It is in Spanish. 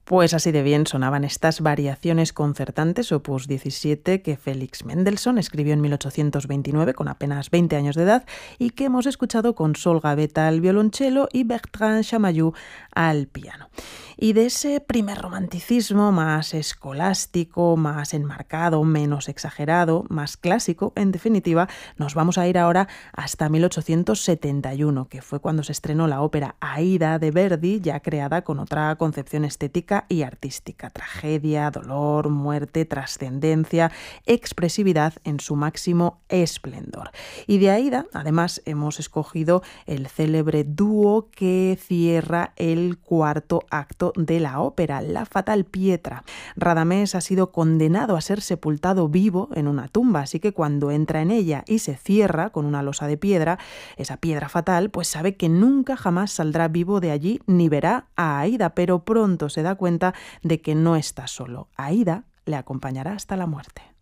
Pues así de bien sonaban estas variaciones concertantes, opus 17, que Félix Mendelssohn escribió en 1829 con apenas 20 años de edad y que hemos escuchado con Sol Gavetta al violonchelo y Bertrand Chamayou al piano. Y de ese primer romanticismo más escolástico, más enmarcado, menos exagerado, más clásico, en definitiva, nos vamos a ir ahora hasta 1871, que fue cuando se estrenó la ópera Aída de Verdi, ya creada con otra concepción estética y artística. Tragedia, dolor, muerte, trascendencia, expresividad en su máximo esplendor. Y de Aída, además, hemos escogido el célebre dúo que cierra el cuarto acto de la ópera, La fatal Pietra. Radamés ha sido condenado a ser sepultado vivo en una tumba, así que cuando entra en ella y se cierra con una losa de piedra, esa piedra fatal, pues sabe que nunca jamás saldrá vivo de allí ni verá a Aída, pero pronto se da cuenta de que no está solo. Aída le acompañará hasta la muerte.